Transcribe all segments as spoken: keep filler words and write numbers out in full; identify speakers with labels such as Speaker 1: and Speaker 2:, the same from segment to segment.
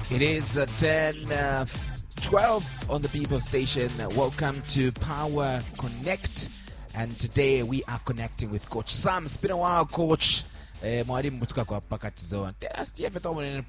Speaker 1: It is uh, ten twelve on the People Station. Uh, welcome to Power Connect. And today we are connecting with Coach Sam. It's been a while, Coach. Mwalimu kutoka kwa Pakatizo. Tell us, yeah,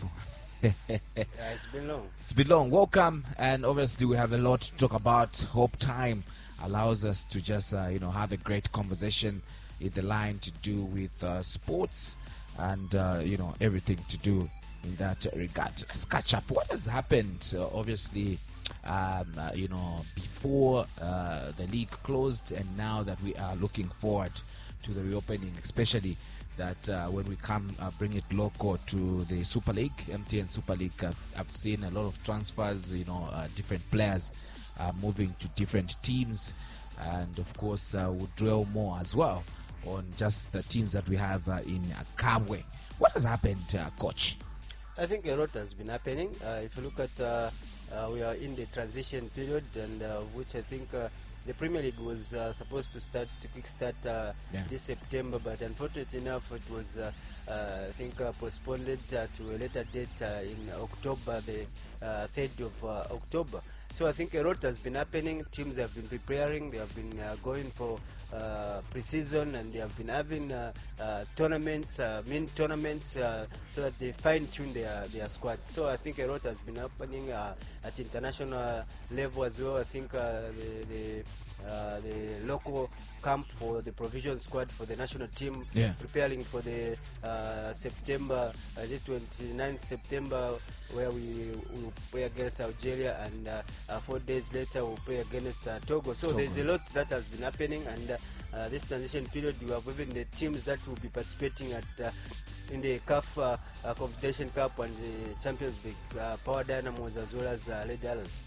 Speaker 2: it's been long.
Speaker 1: It's been long. Welcome. And obviously we have a lot to talk about. Hope time allows us to just, uh, you know, have a great conversation in the line to do with uh, sports and, uh, you know, everything to do in that regard. Let's catch up. What has happened, uh, obviously, um, uh, you know, before uh, the league closed, and now that we are looking forward to the reopening, especially that uh, when we come uh, bring it local to the Super League, M T N Super League, uh, I've seen a lot of transfers, you know, uh, different players uh, moving to different teams, and of course uh, we'll dwell more as well on just the teams that we have uh, in uh, Kabwe. What has happened, uh, Coach?
Speaker 2: I think a lot has been happening. Uh, if you look at, uh, uh, we are in the transition period, and uh, which I think uh, the Premier League was uh, supposed to start to kickstart uh, yeah. this September, but unfortunately enough, it was uh, uh, I think uh, postponed uh, to a later date uh, in October, the uh, third of uh, October. So I think a lot has been happening. Teams have been preparing. They have been uh, going for uh, pre-season, and they have been having uh, uh, tournaments, uh, mini tournaments, uh, so that they fine-tune their their squad. So I think a lot has been happening uh, at international level as well. I think uh, the, the Uh, the local camp for the provision squad for the national team,
Speaker 1: yeah.
Speaker 2: preparing for the uh, September, uh, the twenty-ninth September, where we will play against Algeria, and uh, uh, four days later we'll play against uh, Togo. So Togo. There's a lot that has been happening, and uh, uh, this transition period, we have even the teams that will be participating at uh, in the C A F uh, uh, Confederation Cup and the Champions League, uh, Power Dynamos as well as uh, Lady Arrows.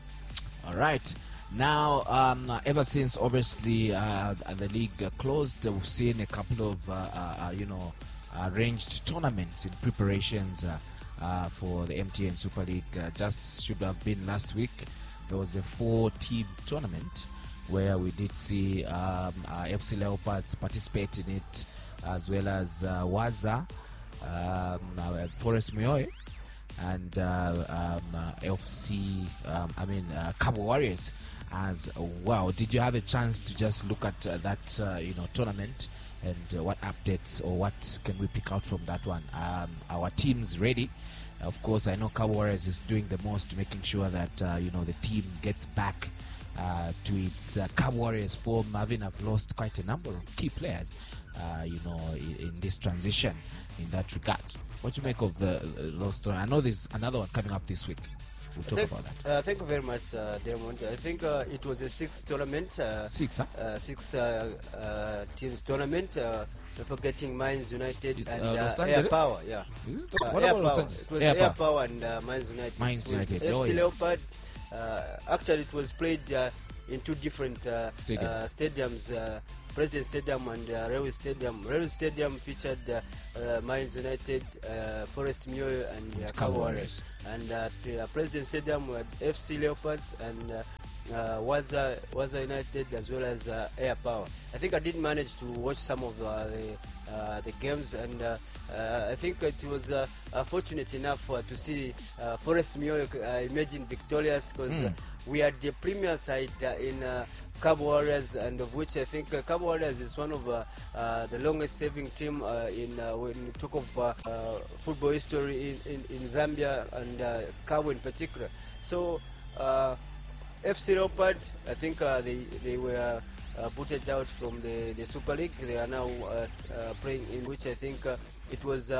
Speaker 1: All right. Now, um, ever since obviously uh, the league uh, closed, uh, we've seen a couple of, uh, uh, you know, arranged tournaments in preparations uh, uh, for the M T N Super League. Uh, just should have been last week. There was a four-team tournament where we did see um, uh, F C Leopards participate in it, as well as uh, Waza, um, uh, Forest Mioe, and uh, um, uh, F C, um, I mean, uh, Cabo Warriors as well. Did you have a chance to just look at uh, that, uh, you know, tournament, and uh, what updates or what can we pick out from that one? Um, our team's ready. Of course, I know Cabo Warriors is doing the most, making sure that, uh, you know, the team gets back uh, to its uh, Cabo Warriors form. Having have lost quite a number of key players, uh, you know, in, in this transition in that regard. What do you make of the uh, lost tournament? I know there's another one coming up this week. We'll talk
Speaker 2: thank,
Speaker 1: about that.
Speaker 2: Uh, thank you very much, uh, Diamond. I think uh, it was a six tournament. Uh,
Speaker 1: six, huh?
Speaker 2: Uh, six uh, uh, teams tournament. Uh, forgetting Mines United
Speaker 1: it,
Speaker 2: and
Speaker 1: uh,
Speaker 2: uh,
Speaker 1: Air
Speaker 2: Power. Yeah.
Speaker 1: Is it,
Speaker 2: uh,
Speaker 1: what
Speaker 2: Air
Speaker 1: about Los
Speaker 2: Power.
Speaker 1: Angeles?
Speaker 2: It was
Speaker 1: Air,
Speaker 2: Air
Speaker 1: Power.
Speaker 2: Power and uh, Mines United.
Speaker 1: Mines United. Oh,
Speaker 2: F C
Speaker 1: yeah.
Speaker 2: Leopard. Uh, actually, it was played uh, in two different uh,
Speaker 1: stadiums.
Speaker 2: Uh, stadiums uh, President Stadium and uh, Railway Stadium. Railway Stadium featured uh, uh, Mines United, uh, Forest Mioyo, and uh, Cabo Warriors. And uh, uh, President Stadium had F C Leopards and uh, uh, Waza, Waza United, as well as uh, Air Power. I think I did manage to watch some of uh, the, uh, the games, and uh, uh, I think it was uh, uh, fortunate enough uh, to see uh, Forest Mioyo uh, emerging victorious, because mm. uh, we had the premier side uh, in uh, Cabo Warriors, and of which I think uh, Cabo Warriors is one of uh, uh, the longest serving team uh, in uh, when you talk of uh, uh, football history in, in, in Zambia, and uh, Cabo in particular. So uh, F C Leopard, I think uh, they, they were uh, booted out from the, the Super League. They are now uh, uh, playing in which I think uh, it was uh,